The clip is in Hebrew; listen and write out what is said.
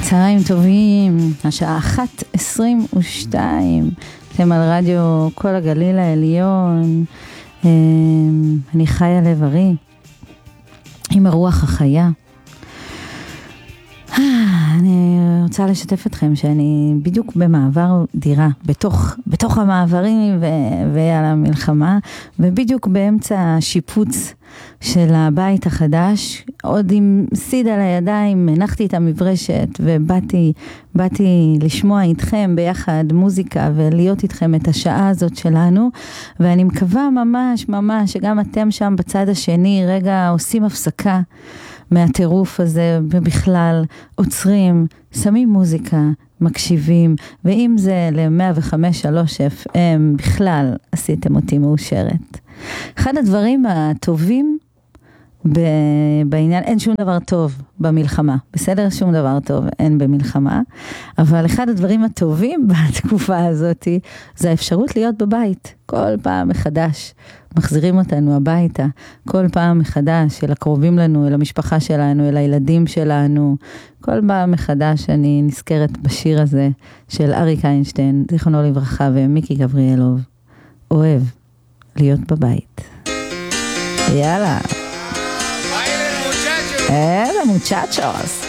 צהריים טובים, השעה 1:22, אתם על רדיו כל הגליל העליון, אני חיה לב-ארי, עם הרוח החיה. אני רוצה לשתף אתכם שאני בדיוק במעבר דירה, בתוך המעברים ועל המלחמה, ובדיוק באמצע השיפוץ של הבית החדש, עוד עם סיד על הידיים, הנחתי את המברשת ובאתי לשמוע איתכם ביחד מוזיקה ולהיות איתכם את השעה הזאת שלנו, ואני מקווה ממש שגם אתם שם בצד השני רגע עושים הפסקה מהטירוף הזה, ובכלל עוצרים, שמים מוזיקה, מקשיבים, ואם זה ל-105.3 FM, בכלל עשיתם אותי מאושרת. אחד הדברים הטובים בעניין, אין שום דבר טוב במלחמה, בסדר? שום דבר טוב אין במלחמה, אבל אחד הדברים הטובים בתקופה הזאת, זה האפשרות להיות בבית, כל פעם מחדש. מחזירים אותנו הביתה, כל פעם מחדש, אל הקרובים לנו, אל המשפחה שלנו, אל הילדים שלנו. כל פעם מחדש אני נזכרת בשיר הזה של אריק איינשטיין, זיכרונו לברכה, ומיקי גבריאלוב, אוהב להיות בבית. יאללה. אלה מוצ'צ'וס.